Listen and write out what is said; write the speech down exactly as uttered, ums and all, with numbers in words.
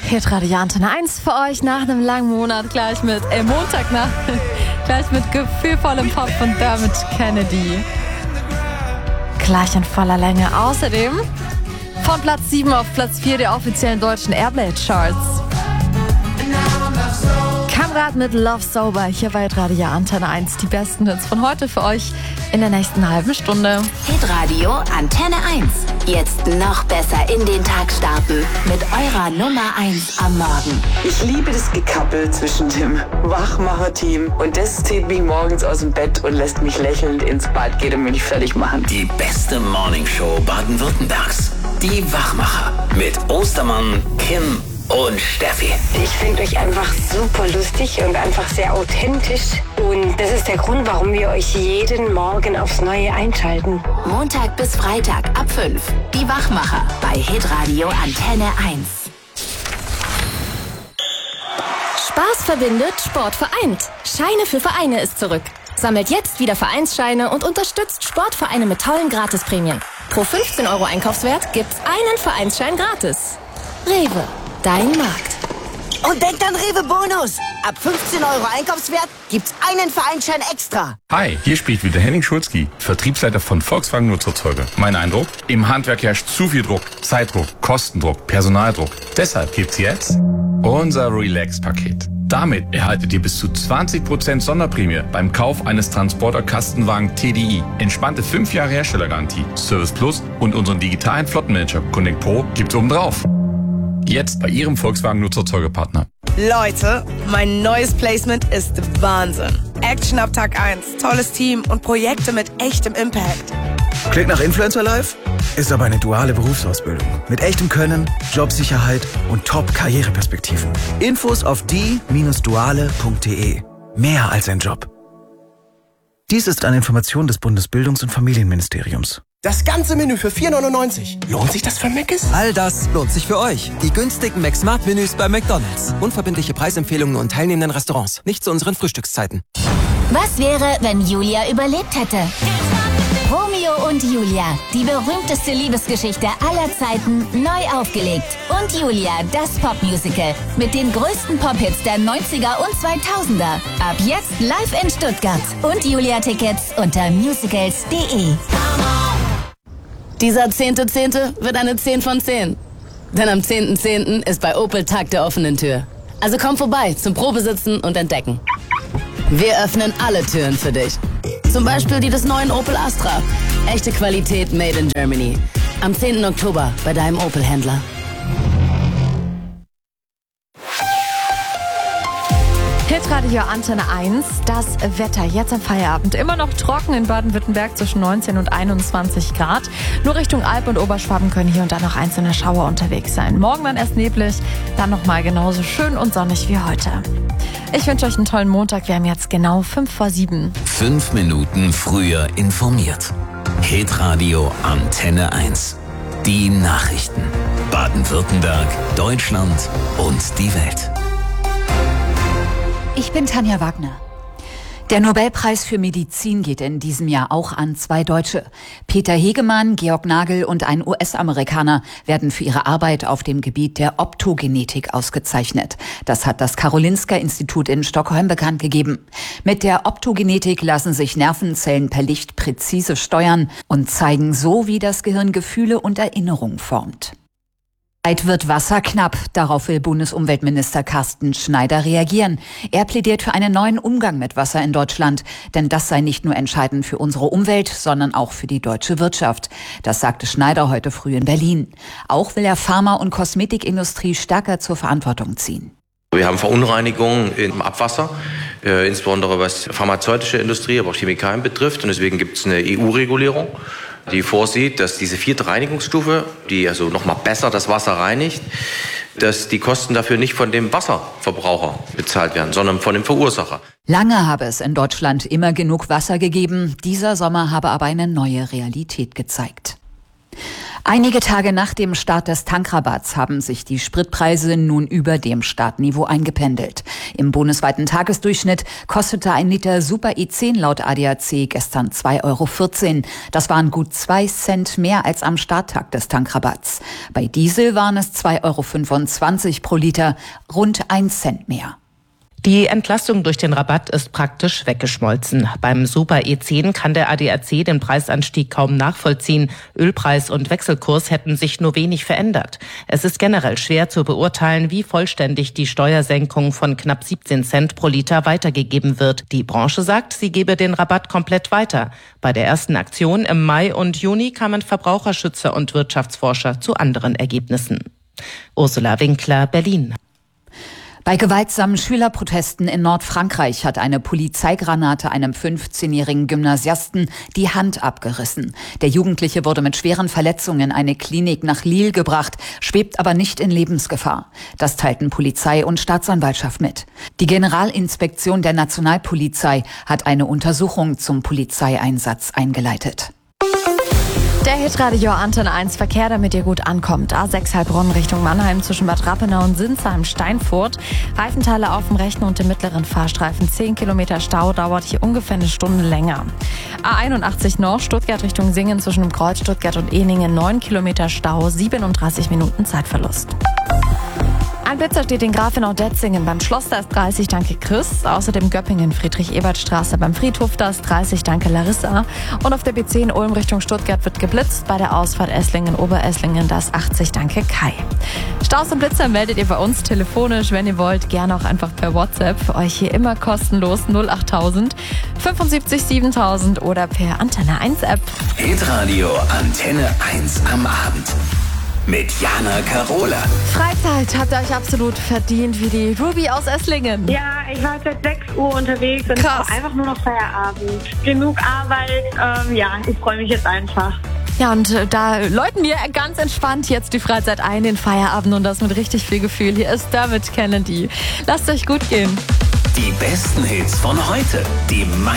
Hitradio Antenne eins für euch nach einem langen Monat, gleich mit, äh, Montag nach, gleich mit gefühlvollem Pop von Dermot Kennedy. Gleich in voller Länge. Außerdem von Platz sieben auf Platz vier der offiziellen deutschen Airplay-Charts. Kamrat mit Love Sober, hier bei Hitradio Antenne eins. Die besten Hits von heute für euch in der nächsten halben Stunde. Hitradio Antenne eins. Jetzt noch besser in den Tag starten mit eurer Nummer eins am Morgen. Ich liebe das Gekappel zwischen dem Wachmacher-Team und das zieht mich morgens aus dem Bett und lässt mich lächelnd ins Bad gehen und mich fertig machen. Die beste Morningshow Baden-Württembergs. Die Wachmacher mit Ostermann, Kim und Steffi. Ich finde euch einfach super lustig und einfach sehr authentisch. Und das ist der Grund, warum wir euch jeden Morgen aufs Neue einschalten. Montag bis Freitag ab fünf. Die Wachmacher bei Hitradio Antenne eins. Spaß verbindet, Sport vereint. Scheine für Vereine ist zurück. Sammelt jetzt wieder Vereinsscheine und unterstützt Sportvereine mit tollen Gratisprämien. Pro fünfzehn Euro Einkaufswert gibt's einen Vereinsschein gratis. Rewe. Dein Markt. Und denkt an Rewe Bonus. Ab fünfzehn Euro Einkaufswert gibt's einen Vereinsschein extra. Hi, hier spricht wieder Henning Schulzki, Vertriebsleiter von Volkswagen Nutzerzeuger. Mein Eindruck? Im Handwerk herrscht zu viel Druck. Zeitdruck, Kostendruck, Personaldruck. Deshalb gibt's jetzt unser Relax-Paket. Damit erhaltet ihr bis zu zwanzig Prozent Sonderprämie beim Kauf eines Transporter-Kastenwagen T D I. Entspannte fünf Jahre Herstellergarantie, Service Plus und unseren digitalen Flottenmanager Connect Pro gibt's obendrauf. Jetzt bei Ihrem Volkswagen-Nutzerzeugerpartner. Leute, mein neues Placement ist Wahnsinn. Action ab Tag eins, tolles Team und Projekte mit echtem Impact. Klingt nach Influencer Life? Ist aber eine duale Berufsausbildung. Mit echtem Können, Jobsicherheit und Top-Karriereperspektiven. Infos auf die Bindestrich duale Punkt de. Mehr als ein Job. Dies ist eine Information des Bundesbildungs- und Familienministeriums. Das ganze Menü für vier neunundneunzig. Lohnt sich das für Mc's? All das lohnt sich für euch. Die günstigen McSmart-Menüs bei McDonald's. Unverbindliche Preisempfehlungen und teilnehmenden Restaurants. Nicht zu unseren Frühstückszeiten. Was wäre, wenn Julia überlebt hätte? Romeo und Julia, die berühmteste Liebesgeschichte aller Zeiten, neu aufgelegt. Und Julia, das Popmusical mit den größten Pop-Hits der neunziger und zweitausender. Ab jetzt live in Stuttgart. Und Julia-Tickets unter musicals punkt de. Dieser zehnte Zehnte wird eine zehn von zehn. Denn am zehnten Zehnten ist bei Opel Tag der offenen Tür. Also komm vorbei zum Probesitzen und Entdecken. Wir öffnen alle Türen für dich. Zum Beispiel die des neuen Opel Astra. Echte Qualität made in Germany. Am zehnten Oktober bei deinem Opel-Händler. Hitradio Antenne eins, das Wetter jetzt am Feierabend. Immer noch trocken in Baden-Württemberg zwischen neunzehn und einundzwanzig Grad. Nur Richtung Alp und Oberschwaben können hier und da noch einzelne Schauer unterwegs sein. Morgen dann erst neblig, dann nochmal genauso schön und sonnig wie heute. Ich wünsche euch einen tollen Montag. Wir haben jetzt genau fünf vor sieben. Fünf Minuten früher informiert. Hitradio Antenne eins. Die Nachrichten. Baden-Württemberg, Deutschland und die Welt. Ich bin Tanja Wagner. Der Nobelpreis für Medizin geht in diesem Jahr auch an zwei Deutsche. Peter Hegemann, Georg Nagel und ein U S-Amerikaner werden für ihre Arbeit auf dem Gebiet der Optogenetik ausgezeichnet. Das hat das Karolinska-Institut in Stockholm bekannt gegeben. Mit der Optogenetik lassen sich Nervenzellen per Licht präzise steuern und zeigen so, wie das Gehirn Gefühle und Erinnerungen formt. Bald wird Wasser knapp. Darauf will Bundesumweltminister Carsten Schneider reagieren. Er plädiert für einen neuen Umgang mit Wasser in Deutschland. Denn das sei nicht nur entscheidend für unsere Umwelt, sondern auch für die deutsche Wirtschaft. Das sagte Schneider heute früh in Berlin. Auch will er Pharma- und Kosmetikindustrie stärker zur Verantwortung ziehen. Wir haben Verunreinigungen im Abwasser, äh, insbesondere was pharmazeutische Industrie, aber auch Chemikalien betrifft. Und deswegen gibt es eine E U-Regulierung, die vorsieht, dass diese vierte Reinigungsstufe, die also nochmal besser das Wasser reinigt, dass die Kosten dafür nicht von dem Wasserverbraucher bezahlt werden, sondern von dem Verursacher. Lange habe es in Deutschland immer genug Wasser gegeben. Dieser Sommer habe aber eine neue Realität gezeigt. Einige Tage nach dem Start des Tankrabatts haben sich die Spritpreise nun über dem Startniveau eingependelt. Im bundesweiten Tagesdurchschnitt kostete ein Liter Super E zehn laut A D A C gestern zwei Euro vierzehn. Das waren gut zwei Cent mehr als am Starttag des Tankrabatts. Bei Diesel waren es zwei Euro fünfundzwanzig pro Liter, rund ein Cent mehr. Die Entlastung durch den Rabatt ist praktisch weggeschmolzen. Beim Super E zehn kann der A D A C den Preisanstieg kaum nachvollziehen. Ölpreis und Wechselkurs hätten sich nur wenig verändert. Es ist generell schwer zu beurteilen, wie vollständig die Steuersenkung von knapp siebzehn Cent pro Liter weitergegeben wird. Die Branche sagt, sie gebe den Rabatt komplett weiter. Bei der ersten Aktion im Mai und Juni kamen Verbraucherschützer und Wirtschaftsforscher zu anderen Ergebnissen. Ursula Winkler, Berlin. Bei gewaltsamen Schülerprotesten in Nordfrankreich hat eine Polizeigranate einem fünfzehnjährigen Gymnasiasten die Hand abgerissen. Der Jugendliche wurde mit schweren Verletzungen in eine Klinik nach Lille gebracht, schwebt aber nicht in Lebensgefahr. Das teilten Polizei und Staatsanwaltschaft mit. Die Generalinspektion der Nationalpolizei hat eine Untersuchung zum Polizeieinsatz eingeleitet. Der Hitradio Antenne eins Verkehr, damit ihr gut ankommt. A sechs Heilbronn Richtung Mannheim zwischen Bad Rappenau und Sinsheim-Steinfurt. Reifenteile auf dem rechten und dem mittleren Fahrstreifen. zehn Kilometer Stau, dauert hier ungefähr eine Stunde länger. A einundachtzig Nord, Stuttgart Richtung Singen zwischen dem Kreuz Stuttgart und Ehningen. neun Kilometer Stau, siebenunddreißig Minuten Zeitverlust. Ein Blitzer steht in Grafenau-Detzingen beim Schloss, da ist dreißig, danke Chris. Außerdem Göppingen, Friedrich-Ebert-Straße beim Friedhof, da ist dreißig, danke Larissa. Und auf der B zehn Ulm Richtung Stuttgart wird geblitzt. Bei der Ausfahrt Esslingen-Oberesslingen, da ist achtzig, danke Kai. Staus und Blitzer meldet ihr bei uns telefonisch, wenn ihr wollt, gerne auch einfach per WhatsApp. Für euch hier immer kostenlos null achttausend fünfundsiebzig siebentausend oder per Antenne eins App. Hitradio Antenne eins am Abend. Mit Jana Carola. Freizeit habt ihr euch absolut verdient, wie die Ruby aus Esslingen. Ja, ich war seit sechs Uhr unterwegs und Krass. einfach nur noch Feierabend. Genug Arbeit, ähm, ja, ich freue mich jetzt einfach. Ja, und äh, da läuten wir ganz entspannt jetzt die Freizeit ein, den Feierabend und das mit richtig viel Gefühl. Hier ist Dermot Kennedy. Lasst euch gut gehen. Die besten Hits von heute. Die